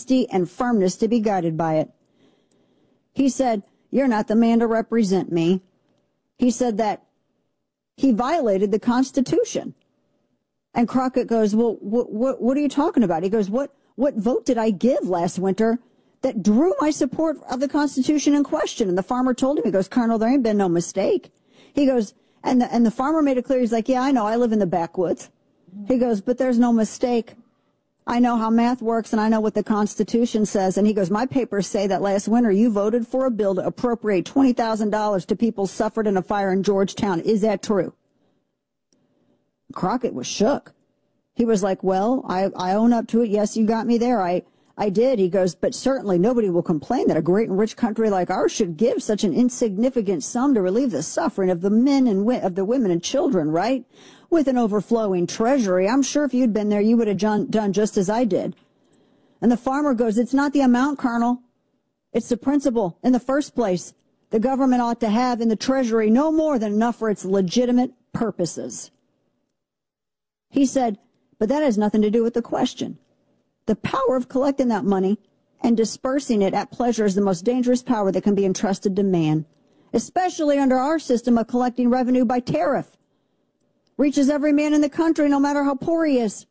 honesty and firmness to be guided by it. He said, you're not the man to represent me. He said that he violated the Constitution. And Crockett goes, well, what are you talking about? He goes, what vote did I give last winter that drew my support of the Constitution in question? And the farmer told him, he goes, Colonel, there ain't been no mistake. He goes, and the farmer made it clear, he's like, yeah, I know, I live in the backwoods. He goes, but there's no mistake. I know how math works, and I know what the Constitution says. And he goes, my papers say that last winter you voted for a bill to appropriate $20,000 to people suffered in a fire in Georgetown. Is that true? Crockett was shook. He was like, well, I own up to it. Yes, you got me there. I did. He goes, but certainly nobody will complain that a great and rich country like ours should give such an insignificant sum to relieve the suffering of the men and of the women and children, right? With an overflowing treasury. I'm sure if you'd been there, you would have done just as I did. And the farmer goes, it's not the amount, Colonel. It's the principle. In the first place, the government ought to have in the treasury no more than enough for its legitimate purposes. He said, but that has nothing to do with the question. The power of collecting that money and dispersing it at pleasure is the most dangerous power that can be entrusted to man, especially under our system of collecting revenue by tariff. Reaches every man in the country, no matter how poor he is.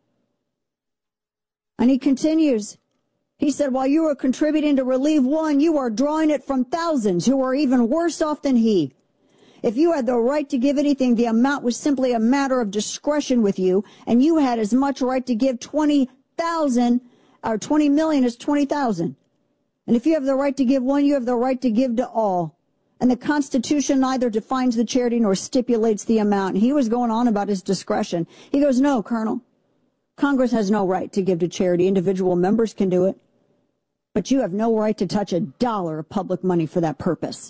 And he continues. He said, while you are contributing to relieve one, you are drawing it from thousands who are even worse off than he. If you had the right to give anything, the amount was simply a matter of discretion with you, and you had as much right to give 20,000 or 20 million as 20,000. And if you have the right to give one, you have the right to give to all. And the Constitution neither defines the charity nor stipulates the amount. And he was going on about his discretion. He goes, no, Colonel, Congress has no right to give to charity. Individual members can do it. But you have no right to touch a dollar of public money for that purpose.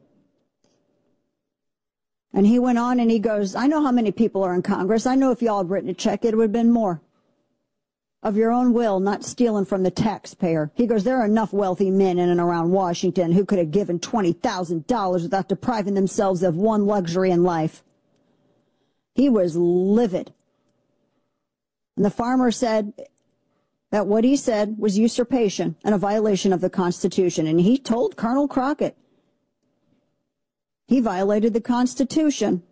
And he went on and he goes, I know how many people are in Congress. I know if y'all had written a check, it would have been more. Of your own will, not stealing from the taxpayer. He goes, there are enough wealthy men in and around Washington who could have given $20,000 without depriving themselves of one luxury in life. He was livid. And the farmer said that what he said was usurpation and a violation of the Constitution. And he told Colonel Crockett he violated the Constitution.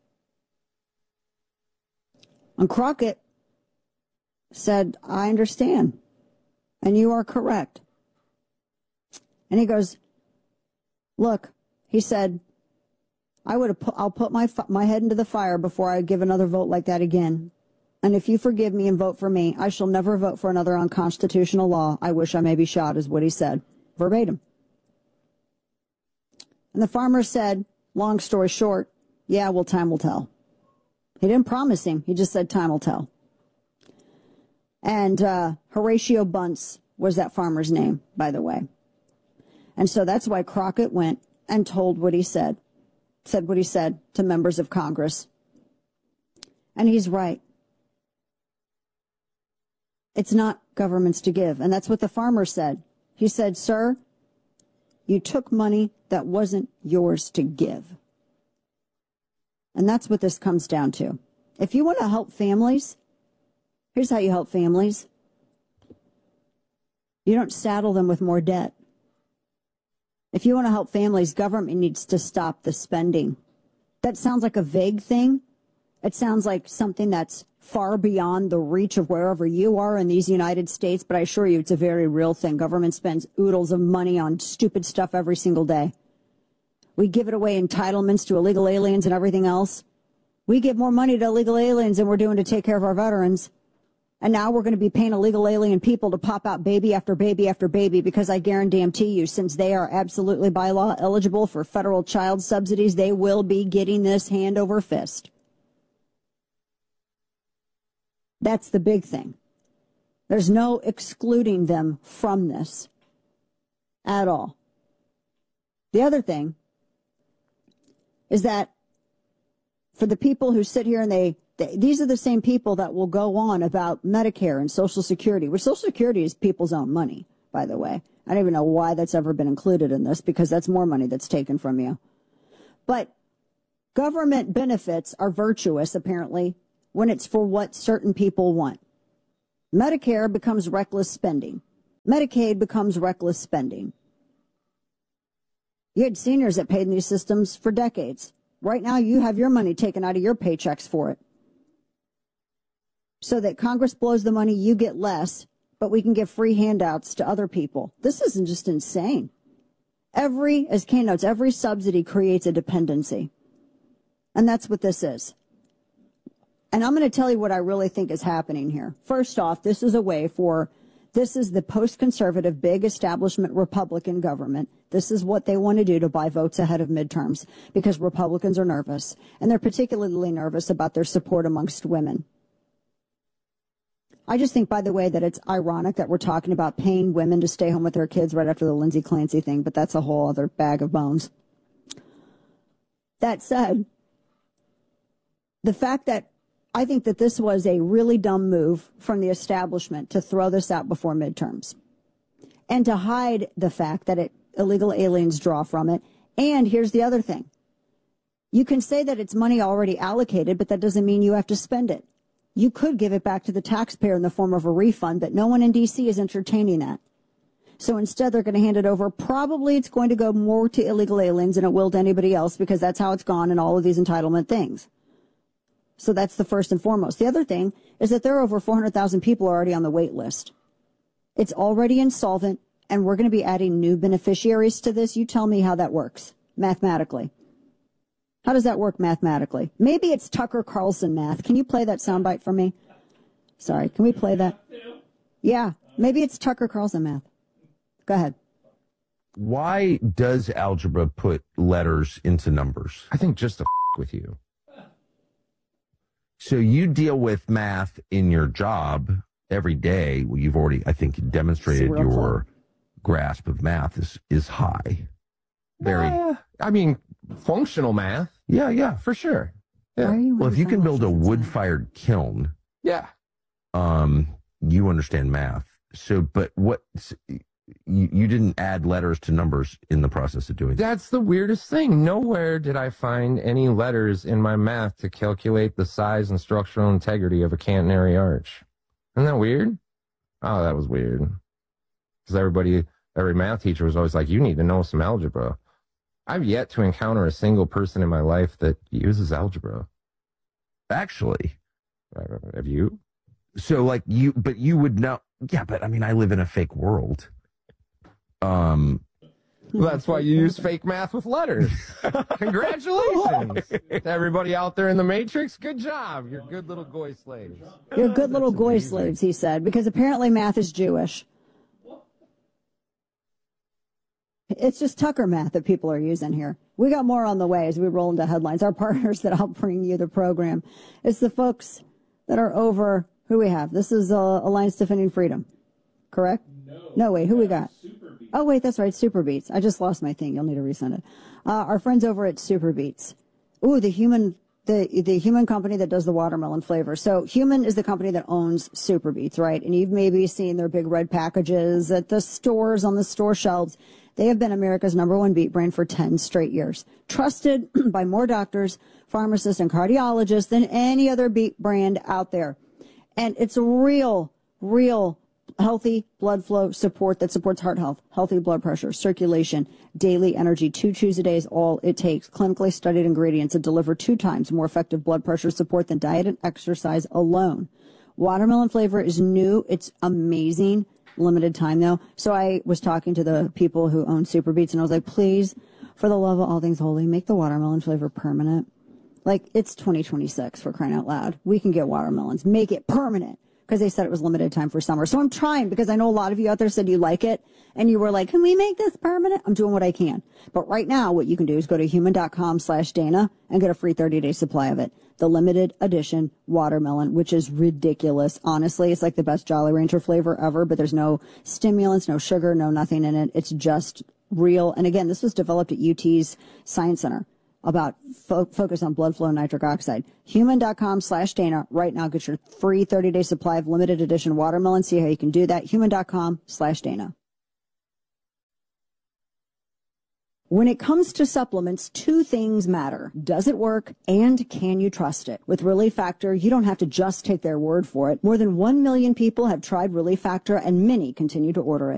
And Crockett said, I understand, and you are correct. And he goes, look, he said, I'll put my head into the fire before I give another vote like that again. And if you forgive me and vote for me, I shall never vote for another unconstitutional law. I wish I may be shot, is what he said, verbatim. And the farmer said, long story short, yeah, well, time will tell. He didn't promise him. He just said time will tell. And Horatio Bunce was that farmer's name, by the way. And so that's why Crockett went and told what he said what he said to members of Congress. And he's right. It's not government's to give. And that's what the farmer said. He said, sir, you took money that wasn't yours to give. And that's what this comes down to. If you want to help families, here's how you help families. You don't saddle them with more debt. If you want to help families, government needs to stop the spending. That sounds like a vague thing. It sounds like something that's far beyond the reach of wherever you are in these United States, but I assure you it's a very real thing. Government spends oodles of money on stupid stuff every single day. We give it away entitlements to illegal aliens and everything else. We give more money to illegal aliens than we're doing to take care of our veterans. And now we're going to be paying illegal alien people to pop out baby after baby after baby because I guarantee you, since they are absolutely by law eligible for federal child subsidies, they will be getting this hand over fist. That's the big thing. There's no excluding them from this at all. The other thing is that for the people who sit here and these are the same people that will go on about Medicare and Social Security, which Social Security is people's own money, by the way. I don't even know why that's ever been included in this because that's more money that's taken from you. But government benefits are virtuous, apparently, when it's for what certain people want. Medicare becomes reckless spending. Medicaid becomes reckless spending. You had seniors that paid in these systems for decades. Right now, you have your money taken out of your paychecks for it. So that Congress blows the money, you get less, but we can give free handouts to other people. This isn't just insane. As Kane notes, every subsidy creates a dependency. And that's what this is. And I'm going to tell you what I really think is happening here. First off, this is the post-conservative, big establishment Republican government. This is what they want to do to buy votes ahead of midterms because Republicans are nervous. And they're particularly nervous about their support amongst women. I just think, by the way, that it's ironic that we're talking about paying women to stay home with their kids right after the Lindsey Clancy thing, but that's a whole other bag of bones. That said, the fact that I think that this was a really dumb move from the establishment to throw this out before midterms and to hide the fact that illegal aliens draw from it. And here's the other thing. You can say that it's money already allocated, but that doesn't mean you have to spend it. You could give it back to the taxpayer in the form of a refund, but no one in D.C. is entertaining that. So instead, they're going to hand it over. Probably it's going to go more to illegal aliens than it will to anybody else because that's how it's gone in all of these entitlement things. So that's the first and foremost. The other thing is that there are over 400,000 people already on the wait list. It's already insolvent, and we're going to be adding new beneficiaries to this. You tell me how that works mathematically. How does that work mathematically? Maybe it's Tucker Carlson math. Can you play that soundbite for me? Sorry, can we play that? Yeah, maybe it's Tucker Carlson math. Go ahead. Why does algebra put letters into numbers? I think just to with you. So you deal with math in your job every day. Well, you've already, I think, demonstrated your grasp of math is high. Very. I mean, functional math. Yeah, for sure. Yeah. Well, if you can build a wood-fired kiln, yeah, you understand math. So, but what you didn't add letters to numbers in the process of doing that. That's the weirdest thing. Nowhere did I find any letters in my math to calculate the size and structural integrity of a catenary arch. Isn't that weird? Oh, that was weird. Because every math teacher was always like, you need to know some algebra. I've yet to encounter a single person in my life that uses algebra. Actually. Have you? So, but you would know. Yeah, but I mean, I live in a fake world. Well, that's why you use fake math with letters. Congratulations to everybody out there in the Matrix. Good job. You're good little goy slaves. You're good little goy slaves, he said, because apparently math is Jewish. It's just Tucker math that people are using here. We got more on the way as we roll into headlines. Our partners that help bring you the program. It's the folks that are over, who we have? This is Alliance Defending Freedom, correct? No, wait, who we got? Oh, wait, that's right, Super Beats. I just lost my thing. You'll need to resend it. Our friends over at Super Beats. Ooh, the human company that does the watermelon flavor. So Human is the company that owns Super Beats, right? And you've maybe seen their big red packages at the stores, on the store shelves. They have been America's #1 beet brand for 10 straight years. Trusted by more doctors, pharmacists, and cardiologists than any other beet brand out there. And it's a real healthy blood flow support that supports heart health, healthy blood pressure, circulation, daily energy. 2 chews a day is all it takes. Clinically studied ingredients that deliver 2 times more effective blood pressure support than diet and exercise alone. Watermelon flavor is new. It's amazing. Limited time, though. So I was talking to the people who own Super Beets, and I was like, please, for the love of all things holy, make the watermelon flavor permanent. Like, it's 2026, for crying out loud. We can get watermelons. Make it permanent. Because they said it was limited time for summer. So I'm trying, because I know a lot of you out there said you like it, and you were like, can we make this permanent? I'm doing what I can. But right now, what you can do is go to human.com/Dana and get a free 30-day supply of it. The limited edition watermelon, which is ridiculous. Honestly, it's like the best Jolly Rancher flavor ever, but there's no stimulants, no sugar, no nothing in it. It's just real. And again, this was developed at UT's Science Center about focus on blood flow and nitric oxide. Human.com/Dana. Right now, get your free 30-day supply of limited edition watermelon. See how you can do that. Human.com/Dana. When it comes to supplements, 2 things matter. Does it work, and can you trust it? With Relief Factor, you don't have to just take their word for it. More than 1 million people have tried Relief Factor, and many continue to order it.